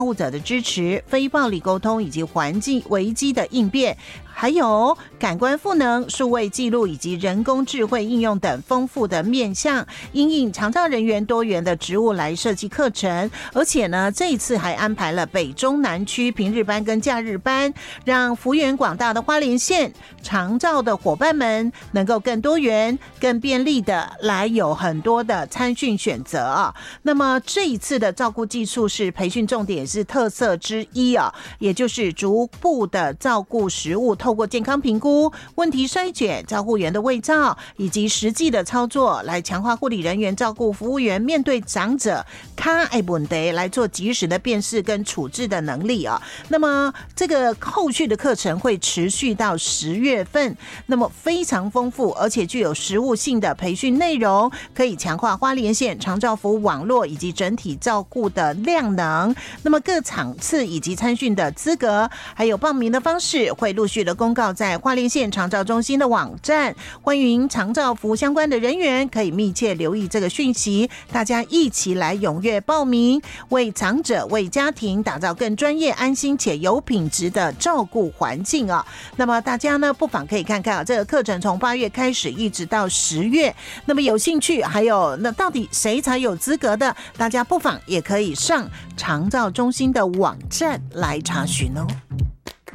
护者的支持、非暴力沟通以及环境危机的应变，还有感官赋能、数位记录以及人工智慧应用等丰富的面向，因应长照人员多元的职务来设计课程。而且呢，这一次还安排了北中南区平日班跟假日班，让幅员广大的花莲县长照的伙伴们能够更多元、更便利的来有很多的参训选择啊。那么这一次的照顾技术是培训重点，是特色之一啊，也就是逐步的照顾食物，透过健康评估、问题筛选、照护员的卫教以及实际的操作，来强化护理人员、照顾服务员面对长者卡的问题来做及时的辨识跟处置的能力啊。那么这个后续的课程会持续到10月份，那么非常丰富，而且具有实务性的培训内容，可以强化花莲县长照服务网络以及整体照顾的量能。那么各场次以及参训的资格还有报名的方式会陆续的公告在花莲县长照中心的网站，欢迎长照服务相关的人员可以密切留意这个讯息，大家一起来踊跃报名，为长者为家庭打造更专业、安心且有品质的照顾环境啊。那么大家呢不妨可以看看这个课程从8月开始一直到10月，那么有兴趣还有那到底谁才有资格的，大家不妨也可以上长照中心的网站来查询哦。